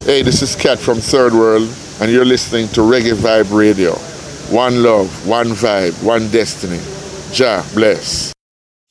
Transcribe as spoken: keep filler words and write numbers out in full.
Hey, this is Kat from Third World, and you're listening to Reggae Vibe Radio. One love, one vibe, one destiny. Jah bless.